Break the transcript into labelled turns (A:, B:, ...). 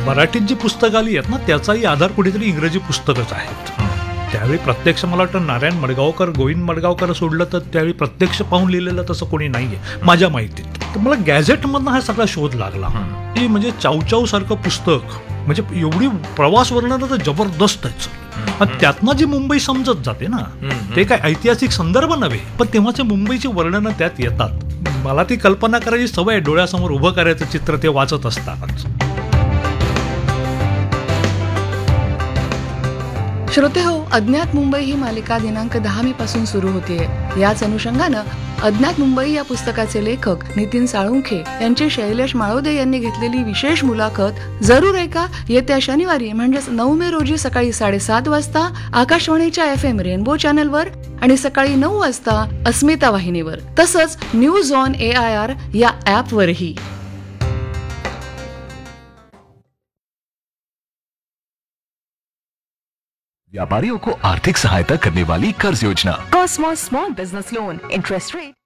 A: मराठीत जी पुस्तकं आली आहेत ना त्याचाही आधार कुठेतरी इंग्रजी पुस्तकच आहेत. त्यावेळी प्रत्यक्ष मला वाटतं नारायण मडगावकर, गोविंद मडगावकर सोडलं तर त्यावेळी प्रत्यक्ष पाहून लिहिलेलं तसं कोणी नाहीये माझ्या माहितीत. तर मला गॅझेटमधनं हा सगळा शोध लागला की म्हणजे चावचाव सारखं पुस्तक म्हणजे एवढी प्रवास वर्णनं तर जबरदस्त आहेत. आणि त्यातनं जी मुंबई समजत जाते ना ते काय ऐतिहासिक संदर्भ नव्हे पण तेव्हाचे मुंबईची वर्णनं त्यात येतात. मला ती कल्पना करायची सवय आहे, डोळ्यासमोर उभं करायचं चित्र ते वाचत असतानाच.
B: श्रोते हो, अज्ञात मुंबई ही मालिका दिनांक 10 मे पासून सुरू होतीये. याच अनुषंगानं अज्ञात मुंबई या पुस्तकाचे लेखक नितीन साळुंखे यांची शैलेश माळोदे यांनी घेतलेली विशेष मुलाखत जरूर ऐका. येत्या शनिवारी म्हणजेच 9 मे रोजी सकाळी 7:30 वाजता आकाशवाणीच्या FM रेनबो चॅनलवर आणि सकाळी 9 वाजता अस्मिता वाहिनीवर, तसंच न्यूज ऑन AIR या ऍपवरही.
C: व्यापारियों को आर्थिक सहायता करने वाली कर्ज योजना
D: Cosmos small business loan interest rate